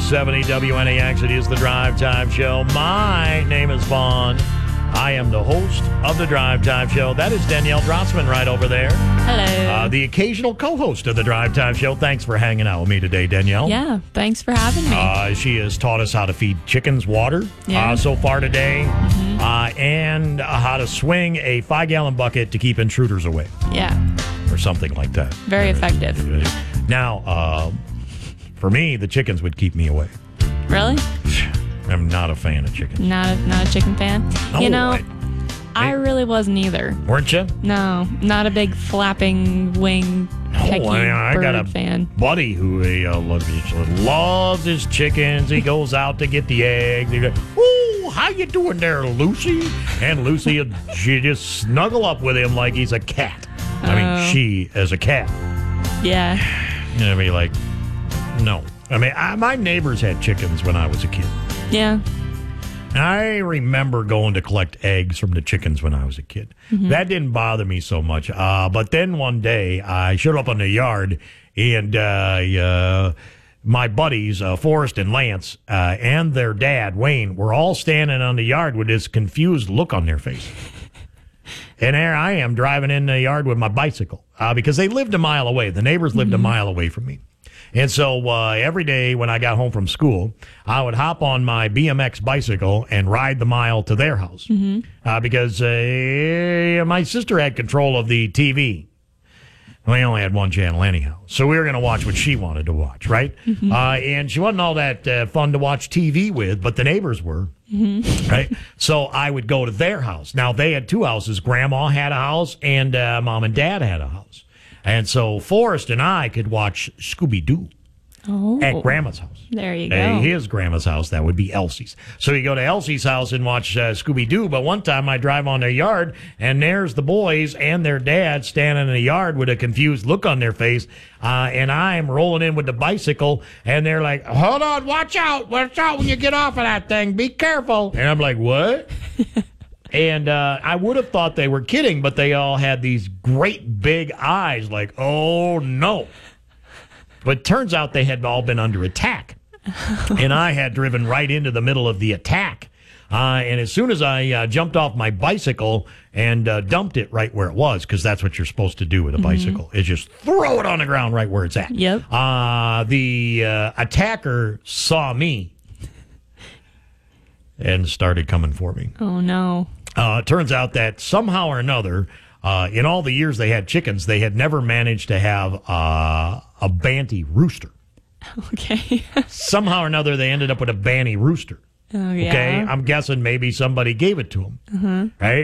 670 WNAX. It is the Drive Time Show. My name is Vaughn. I am the host of the Drive Time Show. That is Danielle Drotzman right over there. Hello. The occasional co-host of the Drive Time Show. Thanks for hanging out with me today, Danielle. Yeah, thanks for having me. She has taught us how to feed chickens water so far today, and how to swing a 5-gallon bucket to keep intruders away. Yeah. Or something like that. Very effective. Now, for me, the chickens would keep me away. Really? I'm not a fan of chickens. Not a chicken fan? No, I really wasn't either. Weren't you? No, not a big flapping wing pecky I got a bird fan. buddy who loves his chickens. He goes out to get the eggs. He goes, "Ooh, how you doing there, Lucy?" And Lucy, she just snuggle up with him like he's a cat. I mean, she is a cat. Yeah. And I'd be like, no. I mean, my neighbors had chickens when I was a kid. Yeah. I remember going to collect eggs from the chickens when I was a kid. That didn't bother me so much. But then one day I showed up in the yard and my buddies, Forrest and Lance, and their dad, Wayne, were all standing on the yard with this confused look on their face. And there I am driving in the yard with my bicycle because they lived a mile away. The neighbors lived a mile away from me. And so every day when I got home from school, I would hop on my BMX bicycle and ride the mile to their house because my sister had control of the TV. We only had one channel anyhow. So we were going to watch what she wanted to watch, right? And she wasn't all that fun to watch TV with, but the neighbors were, right? So I would go to their house. Now, they had two houses. Grandma had a house and Mom and Dad had a house. And so Forrest and I could watch Scooby-Doo at Grandma's house. There you go. His grandma's house, that would be Elsie's. So you go to Elsie's house and watch Scooby-Doo, but one time I drive on their yard, and there's the boys and their dad standing in the yard with a confused look on their face, and I'm rolling in with the bicycle, and they're like, "Hold on, watch out when you get off of that thing, be careful." And I'm like, "What?" And I would have thought they were kidding, but they all had these great big eyes like, "Oh, no." But it turns out they had all been under attack. And I had driven right into the middle of the attack. And as soon as I jumped off my bicycle and dumped it right where it was, because that's what you're supposed to do with a bicycle, is just throw it on the ground right where it's at. Yep. The attacker saw me and started coming for me. Oh, no. It turns out that somehow or another, in all the years they had chickens, they had never managed to have a banty rooster. Okay. Somehow or another, they ended up with a banty rooster. Oh, yeah. Okay, I'm guessing maybe somebody gave it to them. Right?